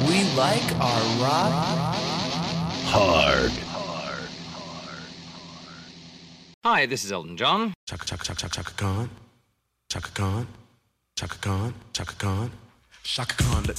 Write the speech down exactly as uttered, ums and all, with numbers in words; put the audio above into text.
We like our rock hard. Hi, this is Elton John. Chaka chaka chaka chaka Khan, Chaka Khan, Chaka Khan, Chaka Khan, Chaka Khan.